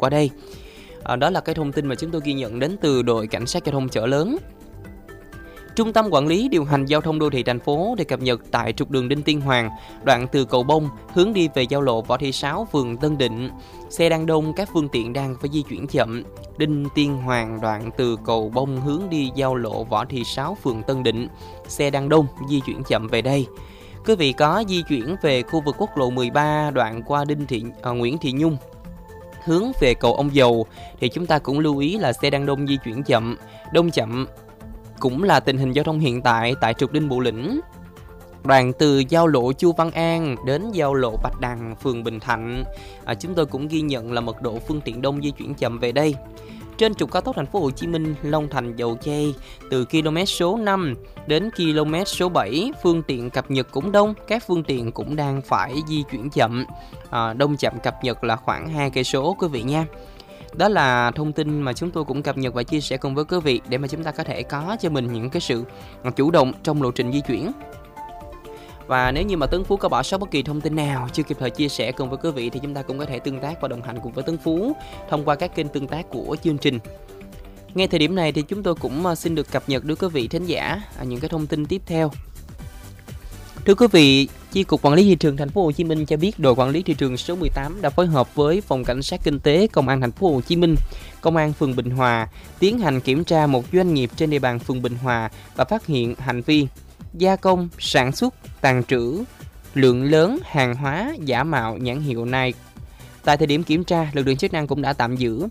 qua đây. Đó là cái thông tin mà chúng tôi ghi nhận đến từ đội cảnh sát giao thông Chợ Lớn. Trung tâm Quản lý điều hành giao thông đô thị thành phố để cập nhật tại trục đường Đinh Tiên Hoàng, đoạn từ Cầu Bông hướng đi về giao lộ Võ Thị Sáu, phường Tân Định. Xe đang đông, các phương tiện đang phải di chuyển chậm. Đinh Tiên Hoàng, đoạn từ Cầu Bông hướng đi giao lộ Võ Thị Sáu, phường Tân Định. Xe đang đông, di chuyển chậm về đây. Quý vị có di chuyển về khu vực quốc lộ 13 đoạn qua Nguyễn Thị Nhung hướng về cầu Ông Dầu thì chúng ta cũng lưu ý là xe đang đông, di chuyển chậm. Đông chậm cũng là tình hình giao thông hiện tại tại trục Đinh Bộ Lĩnh, đoạn từ giao lộ Chu Văn An đến giao lộ Bạch Đằng, phường Bình Thạnh. Chúng tôi cũng ghi nhận là mật độ phương tiện đông, di chuyển chậm về đây. Trên trục cao tốc Thành phố Hồ Chí Minh Long Thành Dầu Giây, từ km số 5 đến km số 7, phương tiện cập nhật cũng đông, các phương tiện cũng đang phải di chuyển chậm. Đông chậm cập nhật là khoảng 2 cây số quý vị nha. Đó là thông tin mà chúng tôi cũng cập nhật và chia sẻ cùng với quý vị để mà chúng ta có thể có cho mình những cái sự chủ động trong lộ trình di chuyển. Và nếu như mà Tấn Phú có bỏ sót bất kỳ thông tin nào chưa kịp thời chia sẻ cùng với quý vị thì chúng ta cũng có thể tương tác và đồng hành cùng với Tấn Phú thông qua các kênh tương tác của chương trình. Ngay thời điểm này thì chúng tôi cũng xin được cập nhật đến quý vị thính giả những cái thông tin tiếp theo. Thưa quý vị, Chi cục Quản lý thị trường Thành phố Hồ Chí Minh cho biết đội quản lý thị trường số 18 đã phối hợp với Phòng Cảnh sát Kinh tế Công an Thành phố Hồ Chí Minh, Công an phường Bình Hòa tiến hành kiểm tra một doanh nghiệp trên địa bàn phường Bình Hòa và phát hiện hành vi gia công, sản xuất, tàng trữ lượng lớn hàng hóa giả mạo nhãn hiệu Nike. Tại thời điểm kiểm tra, lực lượng chức năng cũng đã tạm giữ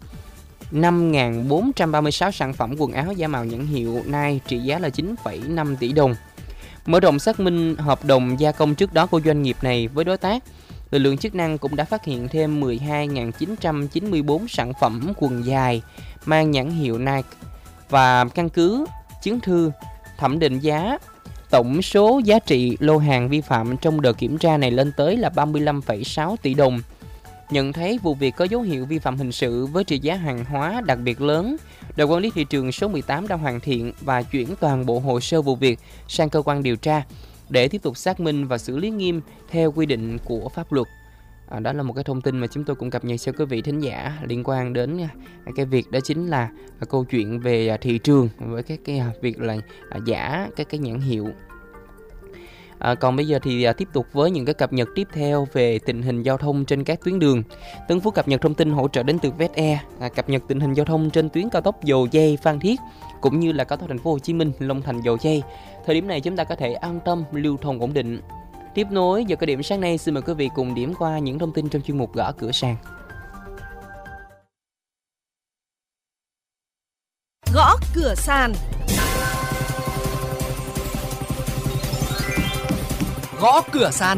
5.436 sản phẩm quần áo giả mạo nhãn hiệu Nike trị giá là 9,5 tỷ đồng. Mở rộng xác minh hợp đồng gia công trước đó của doanh nghiệp này với đối tác, lực lượng chức năng cũng đã phát hiện thêm 12.994 sản phẩm quần dài mang nhãn hiệu Nike và căn cứ chứng thư thẩm định giá, tổng số giá trị lô hàng vi phạm trong đợt kiểm tra này lên tới là 35,6 tỷ đồng. Nhận thấy vụ việc có dấu hiệu vi phạm hình sự với trị giá hàng hóa đặc biệt lớn, đội quản lý thị trường số 18 đã hoàn thiện và chuyển toàn bộ hồ sơ vụ việc sang cơ quan điều tra để tiếp tục xác minh và xử lý nghiêm theo quy định của pháp luật. Đó là một cái thông tin mà chúng tôi cũng cập nhật cho quý vị thính giả liên quan đến cái việc đó chính là câu chuyện về thị trường với cái việc là giả các cái nhãn hiệu. Còn bây giờ thì tiếp tục với những cái cập nhật tiếp theo về tình hình giao thông trên các tuyến đường. Tấn Phú cập nhật thông tin hỗ trợ đến từ VetAir, cập nhật tình hình giao thông trên tuyến cao tốc Dầu Giây Phan Thiết cũng như là cao tốc Thành phố Hồ Chí Minh Long Thành Dầu Giây. Thời điểm này chúng ta có thể an tâm lưu thông ổn định. Tiếp nối giờ cao điểm sáng nay, xin mời quý vị cùng điểm qua những thông tin trong chuyên mục Gõ Cửa Sàn. Gõ Cửa Sàn. Gõ Cửa Sàn.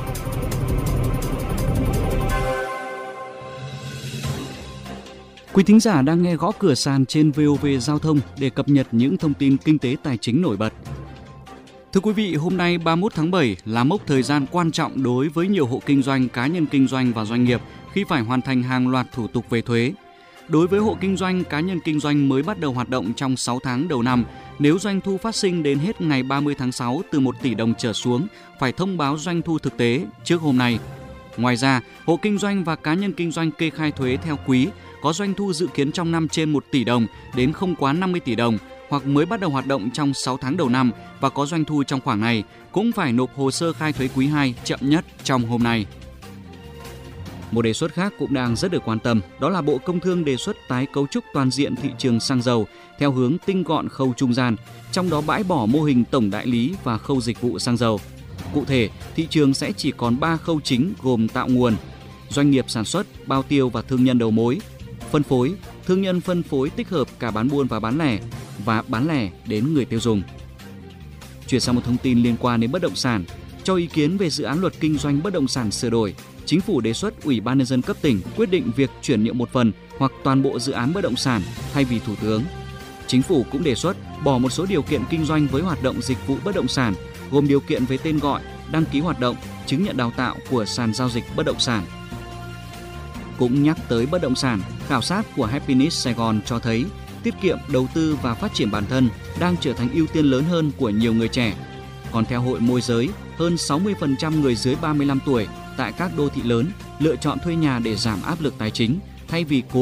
Quý thính giả đang nghe Gõ Cửa Sàn trên VOV Giao thông để cập nhật những thông tin kinh tế tài chính nổi bật. Thưa quý vị, hôm nay 31 tháng 7 là mốc thời gian quan trọng đối với nhiều hộ kinh doanh, cá nhân kinh doanh và doanh nghiệp khi phải hoàn thành hàng loạt thủ tục về thuế. Đối với hộ kinh doanh, cá nhân kinh doanh mới bắt đầu hoạt động trong 6 tháng đầu năm, nếu doanh thu phát sinh đến hết ngày 30 tháng 6 từ 1 tỷ đồng trở xuống, phải thông báo doanh thu thực tế trước hôm nay. Ngoài ra, hộ kinh doanh và cá nhân kinh doanh kê khai thuế theo quý, có doanh thu dự kiến trong năm trên 1 tỷ đồng đến không quá 50 tỷ đồng, hoặc mới bắt đầu hoạt động trong 6 tháng đầu năm và có doanh thu trong khoảng này, cũng phải nộp hồ sơ khai thuế quý 2 chậm nhất trong hôm nay. Một đề xuất khác cũng đang rất được quan tâm, đó là Bộ Công Thương đề xuất tái cấu trúc toàn diện thị trường xăng dầu theo hướng tinh gọn khâu trung gian, trong đó bãi bỏ mô hình tổng đại lý và khâu dịch vụ xăng dầu. Cụ thể, thị trường sẽ chỉ còn 3 khâu chính gồm tạo nguồn, doanh nghiệp sản xuất, bao tiêu và thương nhân đầu mối, phân phối, thương nhân phân phối tích hợp cả bán buôn và bán lẻ đến người tiêu dùng. Chuyển sang một thông tin liên quan đến bất động sản, cho ý kiến về dự án luật kinh doanh bất động sản sửa đổi, Chính phủ đề xuất Ủy ban Nhân dân cấp tỉnh quyết định việc chuyển nhượng một phần hoặc toàn bộ dự án bất động sản thay vì Thủ tướng. Chính phủ cũng đề xuất bỏ một số điều kiện kinh doanh với hoạt động dịch vụ bất động sản, gồm điều kiện về tên gọi, đăng ký hoạt động, chứng nhận đào tạo của sàn giao dịch bất động sản. Cũng nhắc tới bất động sản, khảo sát của Happiness Sài Gòn cho thấy tiết kiệm, đầu tư và phát triển bản thân đang trở thành ưu tiên lớn hơn của nhiều người trẻ. Còn theo Hội Môi giới, hơn 60% người dưới 35 tuổi tại các đô thị lớn lựa chọn thuê nhà để giảm áp lực tài chính thay vì cố